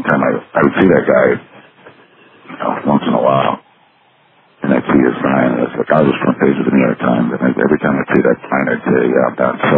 time I would see that guy, once in a while, and I'd see his sign, and it's like, I was front page of the New York Times, and every time I'd see that sign, I'd say, yeah, I'm so